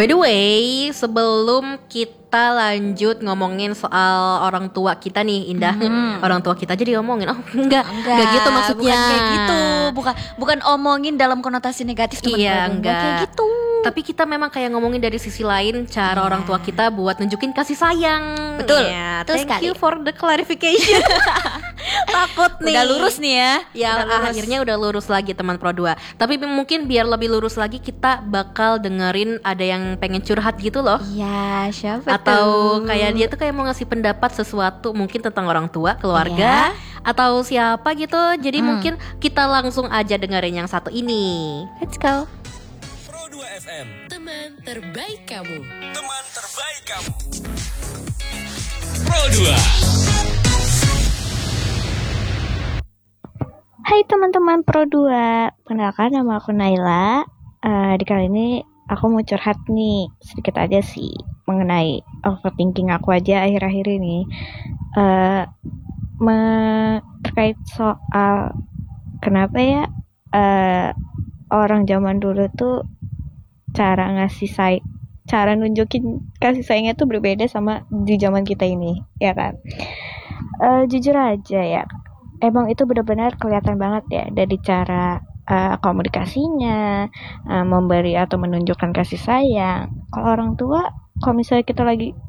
By the way, sebelum kita lanjut ngomongin soal orang tua kita nih, Indah. Orang tua kita aja diomongin. Oh, enggak gitu maksudnya. Bukan kayak gitu. Bukan omongin dalam konotasi negatif teman. Iya, enggak kayak gitu. Tapi kita memang kayak ngomongin dari sisi lain, cara orang tua kita buat nunjukin kasih sayang. Betul. Yeah, Betul thank sekali. you for the clarification. Takut nih. Udah lurus nih ya. Ya, akhirnya udah lurus lagi teman Pro 2. Tapi mungkin biar lebih lurus lagi, kita bakal dengerin ada yang pengen curhat gitu loh. Iya, siapa Atau tuh? kayak dia tuh kayak mau ngasih pendapat sesuatu mungkin tentang orang tua, keluarga, atau siapa gitu. Jadi mungkin kita langsung aja dengerin yang satu ini. Let's go. Pro 2 FM, Teman terbaik kamu. teman terbaik kamu. Pro 2. Hai teman-teman Pro 2, kenalkan nama aku Naila. Di kali ini aku mau curhat nih, sedikit aja sih, mengenai overthinking aku aja akhir-akhir ini. Terkait soal kenapa ya orang zaman dulu tuh cara nunjukin kasih sayangnya tuh berbeda sama di zaman kita ini, ya kan? Jujur aja ya, emang itu benar-benar kelihatan banget ya dari cara komunikasinya, memberi atau menunjukkan kasih sayang. Kalau orang tua, kalau misalnya kita lagi